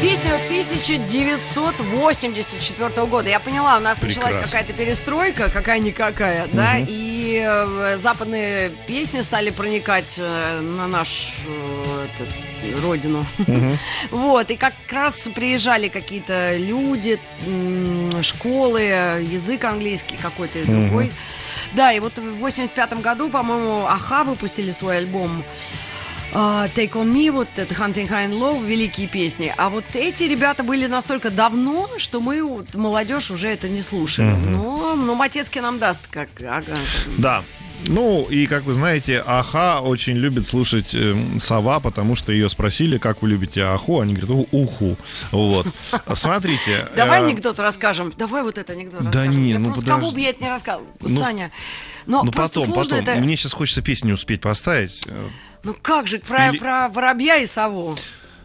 Песня 1984 года. Я поняла, у нас началась какая-то перестройка, какая-никакая, да, и западные песни стали проникать на нашу родину. Вот, и как раз приезжали какие-то люди, школы, язык английский какой-то и другой. Да, и вот в 85-м году, по-моему, Аха выпустили свой альбом Take On Me, вот это Hunting High and Low, великие песни. А вот эти ребята были настолько давно, что мы, вот, молодежь, уже это не слушали. Но Матецкий нам даст, как... Да. Ну, и, как вы знаете, Аха очень любит слушать Сова, потому что ее спросили, как вы любите Аху, они говорят, уху. Вот. Смотрите. Давай анекдот расскажем. Давай вот это анекдот расскажем. Да не, ну подожди. Кому бы я это не рассказал? Саня. Ну, потом. Это... Мне сейчас хочется песню успеть поставить. Ну, как же, про воробья и сову.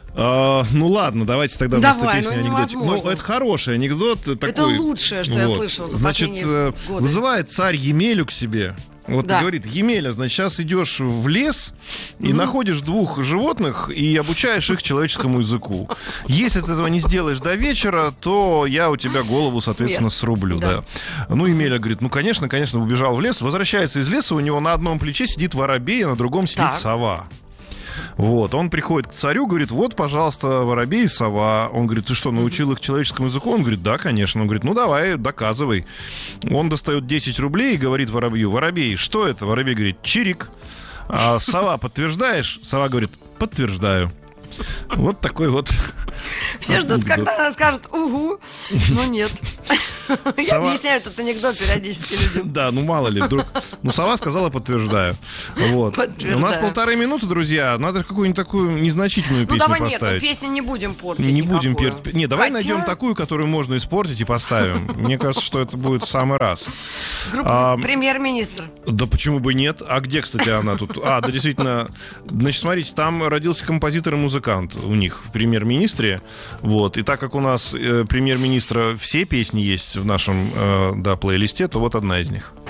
Ну ладно, давайте тогда вместо песни анекдотик. Ну, это хороший анекдот. Такой, это лучшее, что я слышала за последние годы. Вызывает царь Емелю к себе. Вот да. И говорит, Емеля, значит, сейчас идешь в лес и находишь двух животных и обучаешь их человеческому языку. Если ты этого не сделаешь до вечера, то я у тебя голову, соответственно, срублю. Да. Ну, Емеля говорит, ну, конечно, убежал в лес. Возвращается из леса, у него на одном плече сидит воробей, а на другом сидит сова. Вот, он приходит к царю, говорит, вот, пожалуйста, воробей и сова. Он говорит, ты что, научил их человеческому языку? Он говорит, да, конечно. Он говорит, ну, давай, доказывай. Он достает 10 рублей и говорит воробью, воробей, что это? Воробей говорит, чирик. А сова, подтверждаешь? Сова говорит, подтверждаю. Вот такой вот. Все ждут, когда она скажет «угу», но нет. Я объясняю этот анекдот периодически людям. Да, ну мало ли, вдруг. Ну, сова сказала «подтверждаю». Вот. У нас 1,5 минуты, друзья. Надо какую-нибудь такую незначительную песню поставить. Ну, давай нет, песню не будем портить. Не будем портить. Не, давай найдем такую, которую можно испортить, и поставим. Мне кажется, что это будет в самый раз. Группа «Премьер-министр». Да почему бы нет? А где, кстати, она тут? Да, действительно. Значит, смотрите, там родился композитор и музыкант у них в «Премьер-министре». Вот. И так как у нас премьер-министра все песни есть в нашем плейлисте, то вот одна из них.